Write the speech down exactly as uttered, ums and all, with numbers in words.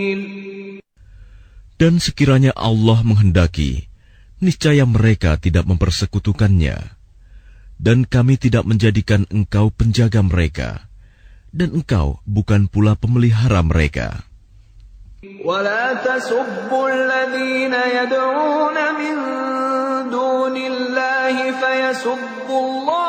Dan sekiranya Allah menghendaki, niscaya mereka tidak mempersekutukannya. Dan kami tidak menjadikan engkau penjaga mereka, dan engkau bukan pula pemelihara mereka. وَلَا تَسُبُّوا الَّذِينَ يَدْعُونَ مِن دُونِ اللَّهِ فَيَسُبُّوا